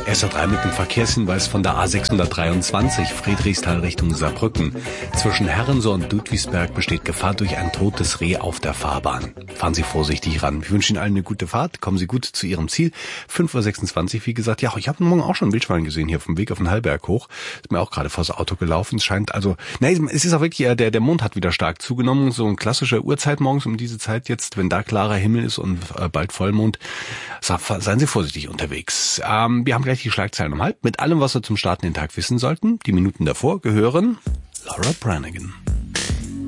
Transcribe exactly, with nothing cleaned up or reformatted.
S A drei mit dem Verkehrshinweis von der A sechshundertdreiundzwanzig Friedrichsthal Richtung Saarbrücken. Zwischen Herrensohr und Ludwigsberg besteht Gefahr durch ein totes Reh auf der Fahrbahn. Fahren Sie vorsichtig ran. Ich wünsche Ihnen allen eine gute Fahrt. Kommen Sie gut zu Ihrem Ziel. fünf Uhr sechsundzwanzig, wie gesagt. Ja, ich habe morgen auch schon ein Wildschwein gesehen hier vom Weg auf den Hallberg hoch. Ist mir auch gerade vors Auto gelaufen. Es scheint also, nein, es ist auch wirklich, der, der Mond hat wieder stark zugenommen. So ein klassischer Uhrzeit morgens um diese Zeit jetzt, wenn da klarer Himmel ist und äh, bald Vollmond. Seien Sie vorsichtig unterwegs. Ähm, wir haben gleich die Schlagzeilen um halb mit allem, was Sie zum Starten den Tag wissen sollten. Die Minuten davor gehören Laura Branigan.